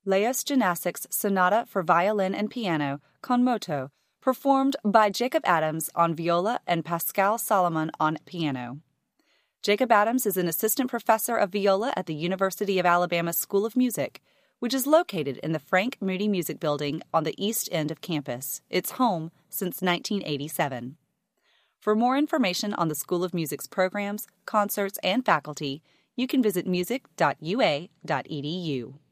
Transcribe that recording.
Laios Gymnastics Sonata for Violin and Piano, con moto, performed by Jacob Adams on viola and Pascal Solomon on piano. Jacob Adams is an assistant professor of viola at the University of Alabama School of Music, which is located in the Frank Moody Music Building on the east end of campus, its home since 1987. For more information on the School of Music's programs, concerts, and faculty, you can visit music.ua.edu.